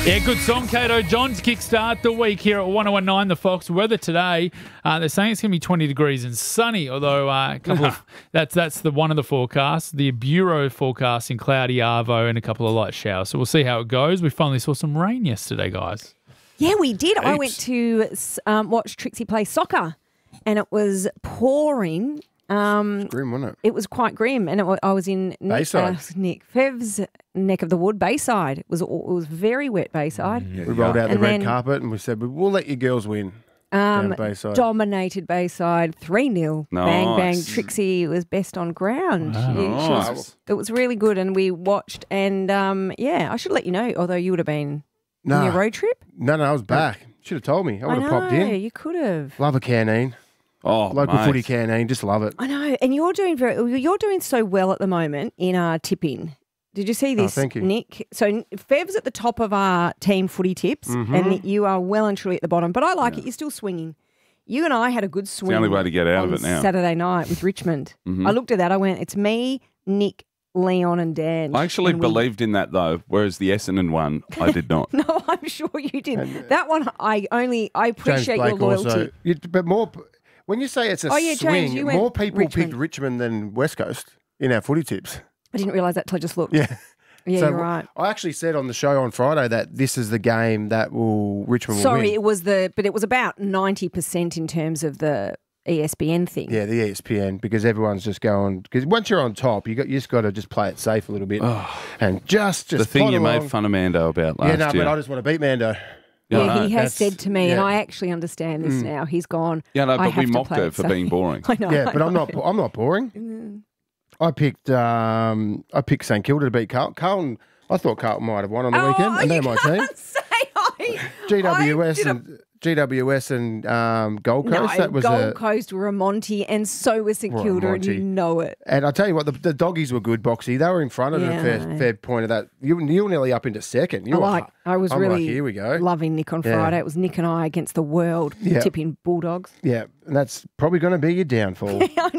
Yeah, good song, Kato Johns. Kickstart the week here at 101.9 The Fox. Weather today, they're saying it's going to be 20 degrees and sunny, although a couple of that's the one of the forecasts. The Bureau forecasting cloudy arvo and a couple of light showers. So we'll see how it goes. We finally saw some rain yesterday, guys. Yeah, we did. Heaps. I went to watch Trixie play soccer, and it was pouring. It's grim, wasn't it? It was quite grim, and I was in Bayside. Nick Fev's neck of the wood, Bayside. It was very wet, Bayside. We rolled out the And red then- carpet and we said, we'll let you girls win down Bayside. Dominated Bayside 3-0. Bang, bang. Nice. Trixie was best on ground. Nice. It was really good, and we watched, and I should let you know, although you would have been on your road trip. No, I was back. Should have told me. I would have popped in. You could have. Love a canteen. Oh, Local mate. footy canteen. Just love it. I know, and you're doing so well at the moment in our tipping. Did you see this, thank you. Nick? So Fev's at the top of our team footy tips, and you are well and truly at the bottom. But I like it. You're still swinging. You and I had a good swing. the only way to get out of on it now. Saturday night with Richmond. I looked at that. I went, it's me, Nick, Leon, and Dan. I actually And we- believed in that, though, whereas the Essendon one, I did not. No, I'm sure you did. That one, I James appreciate your Blake loyalty. also. But more, when you say it's a James, swing, you went more people Richmond. picked Richmond than West Coast in our footy tips. I didn't realise that till I just looked. Yeah. Yeah, So you're right. I actually said on the show on Friday that this is the game that Richmond will Sorry, win. it was about 90% in terms of the ESPN thing. Yeah, the ESPN, because everyone's just going, because once you're on top, you just got to just play it safe a little bit and just The thing plod you along. made fun of Mando about last Yeah, no, year. but I just want to beat Mando. Yeah, no, he has that's- said to me, and yeah. I actually understand this now. He's gone. Yeah, no, I but we have to mocked play her it for safe." being boring. I know. Yeah, I but I'm know. not boring. I picked St Kilda to beat Carlton. Carlton. I thought Carlton might have won on the weekend, and they're my team. Say I GWS and Gold Coast. No, that was Gold Coast were a Monty, and so was St Were a Kilda, and you Monty. know it. And I tell you what, the doggies were good, Boxy. They were in front of Yeah, a I know. fair point of that. You were nearly up into second. I was I'm really like, here we go. loving Nick on Yeah. Friday. It was Nick and I against the world Yeah. tipping Bulldogs. Yeah, and that's probably going to be your downfall.